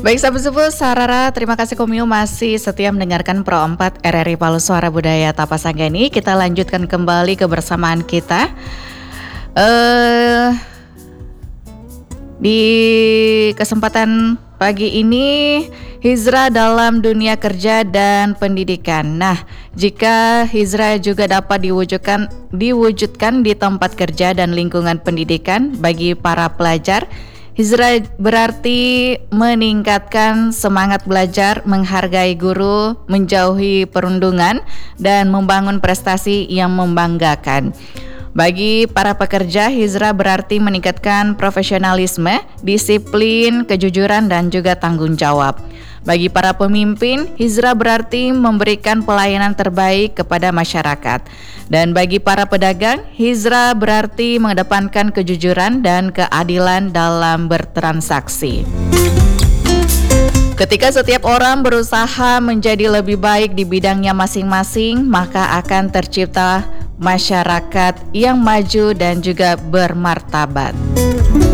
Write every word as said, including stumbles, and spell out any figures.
Baik sahabat subuh, Sarara, terima kasih Komio masih setia mendengarkan Pro empat R R I Palu Suara Budaya Tapasanggani. Kita lanjutkan kembali kebersamaan kita. Eh, di kesempatan pagi ini, hijrah dalam dunia kerja dan pendidikan. Nah, jika hijrah juga dapat diwujudkan diwujudkan di tempat kerja dan lingkungan pendidikan bagi para pelajar, hijrah berarti meningkatkan semangat belajar, menghargai guru, menjauhi perundungan, dan membangun prestasi yang membanggakan. Bagi para pekerja, hijrah berarti meningkatkan profesionalisme, disiplin, kejujuran, dan juga tanggung jawab. Bagi para pemimpin, hijrah berarti memberikan pelayanan terbaik kepada masyarakat. Dan bagi para pedagang, hijrah berarti mengedepankan kejujuran dan keadilan dalam bertransaksi. Ketika setiap orang berusaha menjadi lebih baik di bidangnya masing-masing, maka akan tercipta masyarakat yang maju dan juga bermartabat.